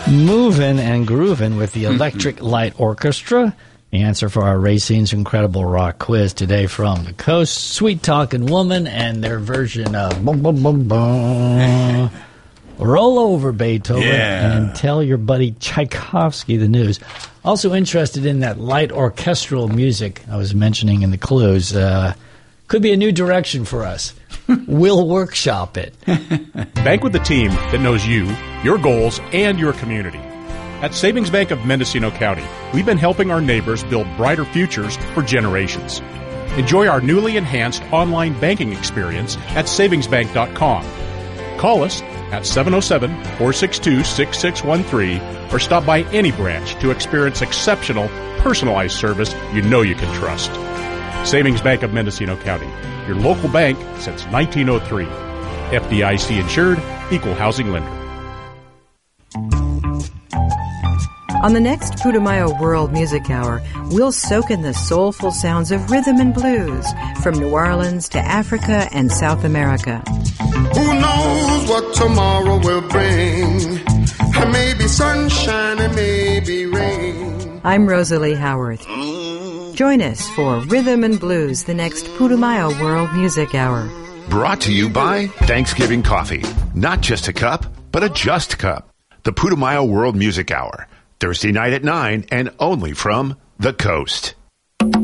Movin' and groovin' with the Electric Light Orchestra. The answer for our Racine's Incredible Rock Quiz today from the Coast. Sweet Talking Woman and their version of Roll Over, Beethoven, and Tell Your Buddy Tchaikovsky the News. Also interested in that light orchestral music I was mentioning in the clues. Could be a new direction for us. We'll workshop it. Bank with the team that knows you, your goals, and your community. At Savings Bank of Mendocino County, we've been helping our neighbors build brighter futures for generations. Enjoy our newly enhanced online banking experience at savingsbank.com. Call us at 707-462-6613 or stop by any branch to experience exceptional, personalized service you know you can trust. Savings Bank of Mendocino County, your local bank since 1903. FDIC insured, equal housing lender. On the next Putumayo World Music Hour, we'll soak in the soulful sounds of rhythm and blues from New Orleans to Africa and South America. Who knows what tomorrow will bring? It may be sunshine, it may be rain. I'm Rosalie Howarth. Join us for Rhythm and Blues, the next Putumayo World Music Hour. Brought to you by Thanksgiving Coffee. Not just a cup, but a just cup. The Putumayo World Music Hour. Thursday night at 9 and only from the Coast.